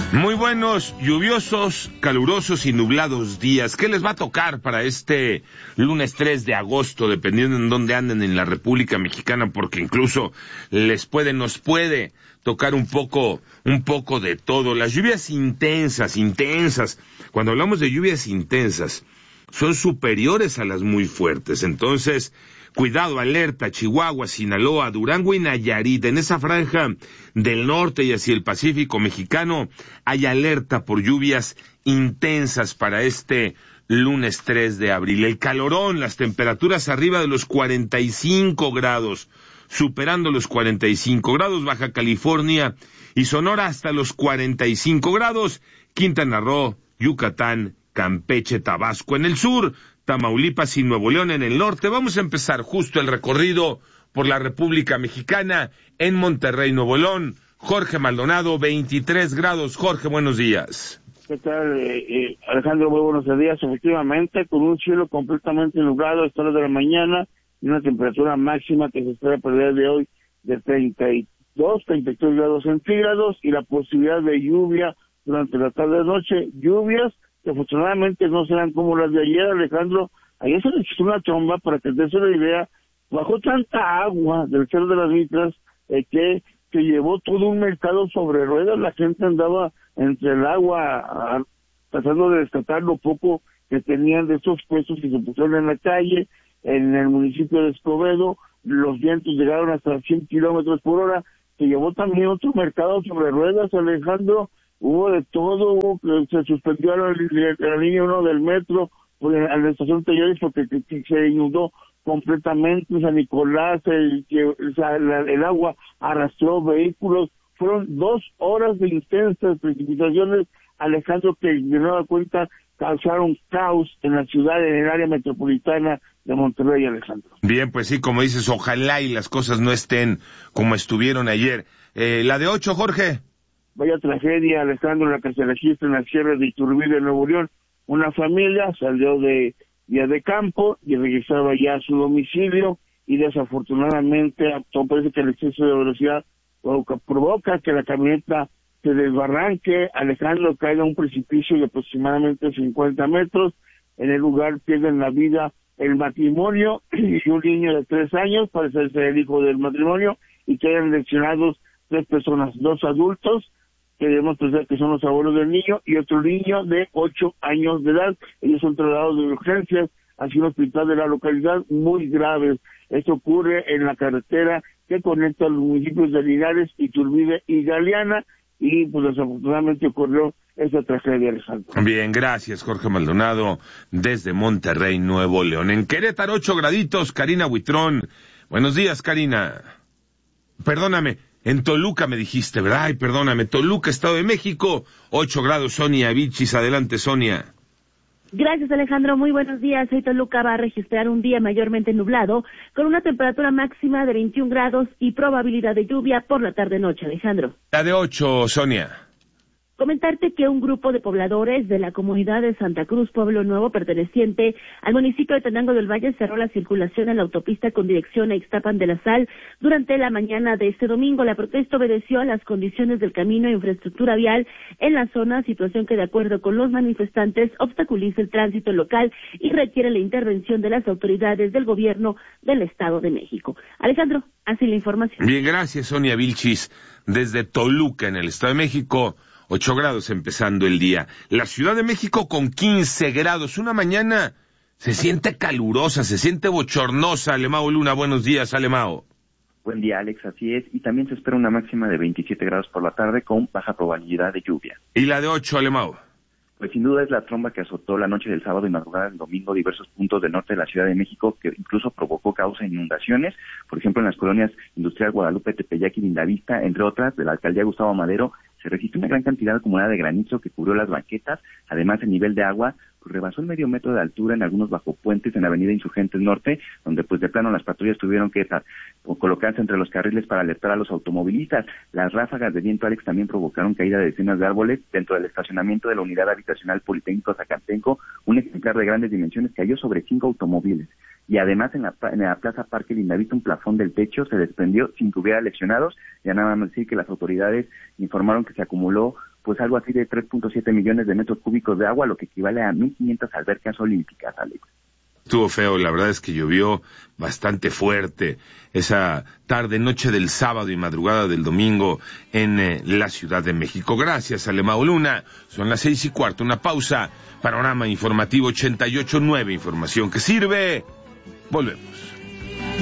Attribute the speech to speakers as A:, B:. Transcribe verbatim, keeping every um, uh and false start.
A: Muy buenos, lluviosos, calurosos y nublados días. ¿Qué les va a tocar para este lunes tres de agosto, dependiendo en dónde anden en la República Mexicana? Porque incluso les puede, nos puede tocar un poco, un poco de todo. Las lluvias intensas, intensas. Cuando hablamos de lluvias intensas, son superiores a las muy fuertes. Entonces, cuidado, alerta, Chihuahua, Sinaloa, Durango y Nayarit. En esa franja del norte y hacia el Pacífico mexicano hay alerta por lluvias intensas para este lunes tres de abril. El calorón, las temperaturas arriba de los cuarenta y cinco grados, superando los cuarenta y cinco grados, Baja California y Sonora hasta los cuarenta y cinco grados, Quintana Roo, Yucatán, Campeche, Tabasco en el sur, Tamaulipas y Nuevo León en el norte. Vamos a empezar justo el recorrido por la República Mexicana en Monterrey, Nuevo León. Jorge Maldonado, veintitrés grados. Jorge, buenos días.
B: ¿Qué tal, eh, eh, Alejandro? Muy buenos días. Efectivamente, con un cielo completamente nublado a esta hora de la mañana y una temperatura máxima que se espera para el día de hoy de treinta y dos, treinta y tres grados centígrados y la posibilidad de lluvia durante la tarde-noche. Lluvias que afortunadamente no serán como las de ayer, Alejandro. Ayer se registró una tromba, para que te des una idea, bajó tanta agua del Cerro de las Mitras eh, que se llevó todo un mercado sobre ruedas. La gente andaba entre el agua a, tratando de rescatar lo poco que tenían de esos puestos que se pusieron en la calle. En el municipio de Escobedo los vientos llegaron hasta cien kilómetros por hora. Se llevó también otro mercado sobre ruedas, Alejandro. Hubo de todo, hubo, se suspendió la, la línea uno del metro por la, la estación Telleres porque que, que se inundó completamente San Nicolás, el, que, o sea, la, el agua arrastró vehículos. Fueron dos horas de intensas precipitaciones, Alejandro, que de nueva cuenta causaron caos en la ciudad, en el área metropolitana de Monterrey, Alejandro.
A: Bien, pues sí, como dices, ojalá y las cosas no estén como estuvieron ayer. Eh, la de ocho, Jorge.
B: Vaya tragedia, Alejandro, la que se registra en la sierra de Iturbide, Nuevo León. Una familia salió de día de campo y regresaba ya a su domicilio y desafortunadamente, parece que el exceso de velocidad provoca, provoca que la camioneta se desbarranque. Alejandro, caiga a un precipicio de aproximadamente cincuenta metros. En el lugar pierden la vida el matrimonio y un niño de tres años, parece ser el hijo del matrimonio, y quedan lesionados tres personas, dos adultos, que debemos pensar que son los abuelos del niño, y otro niño de ocho años de edad. Ellos son trasladados de urgencias hacia un hospital de la localidad, muy graves. Esto ocurre en la carretera que conecta los municipios de Linares, Iturbide y Galeana, y pues desafortunadamente ocurrió esa tragedia, Alejandro.
A: Bien, gracias, Jorge Maldonado, desde Monterrey, Nuevo León. En Querétaro, ocho graditos, Karina Huitrón. Buenos días, Karina. Perdóname. En Toluca me dijiste, ¿verdad? Ay, perdóname, Toluca, Estado de México, ocho grados, Sonia Vilchis. Adelante, Sonia.
C: Gracias, Alejandro. Muy buenos días. Hoy Toluca va a registrar un día mayormente nublado, con una temperatura máxima de veintiún grados y probabilidad de lluvia por la tarde-noche, Alejandro.
A: La de ocho, Sonia.
C: Comentarte que un grupo de pobladores de la comunidad de Santa Cruz, Pueblo Nuevo, perteneciente al municipio de Tenango del Valle, cerró la circulación en la autopista con dirección a Ixtapan de la Sal durante la mañana de este domingo. La protesta obedeció a las condiciones del camino e infraestructura vial en la zona, situación que de acuerdo con los manifestantes obstaculiza el tránsito local y requiere la intervención de las autoridades del gobierno del Estado de México. Alejandro, así la información.
A: Bien, gracias, Sonia Vilchis, desde Toluca, en el Estado de México. Ocho grados empezando el día. La Ciudad de México con quince grados. Una mañana se siente calurosa, se siente bochornosa. Alemao Luna, buenos días, Alemao.
D: Buen día, Alex, así es. Y también se espera una máxima de veintisiete grados por la tarde con baja probabilidad de lluvia.
A: ¿Y la de ocho, Alemao?
D: Pues sin duda es la tromba que azotó la noche del sábado y madrugada del domingo diversos puntos del norte de la Ciudad de México, que incluso provocó causa inundaciones, por ejemplo en las colonias Industrial Guadalupe, Tepeyac y Lindavista, entre otras, de la alcaldía Gustavo Madero. Se registró una gran cantidad acumulada de granizo que cubrió las banquetas. Además, el nivel de agua pues, rebasó el medio metro de altura en algunos bajopuentes en la avenida Insurgentes Norte, donde pues de plano las patrullas tuvieron que estar, colocarse entre los carriles para alertar a los automovilistas. Las ráfagas de viento, Alex, también provocaron caída de decenas de árboles dentro del estacionamiento de la unidad habitacional Politécnico Zacatenco. Un ejemplar de grandes dimensiones cayó sobre cinco automóviles. Y además en la, en la Plaza Parque Lindavista un plafón del techo se desprendió sin que hubiera lesionados. Ya nada más decir que las autoridades informaron que se acumuló pues algo así de tres punto siete millones de metros cúbicos de agua, lo que equivale a mil quinientas albercas olímpicas, Alex.
A: Estuvo feo, la verdad es que llovió bastante fuerte esa tarde, noche del sábado y madrugada del domingo en eh, la Ciudad de México. Gracias, Alemão Luna. Son las seis y cuarto, una pausa. Panorama Informativo ochenta y ocho punto nueve, información que sirve. Volvemos.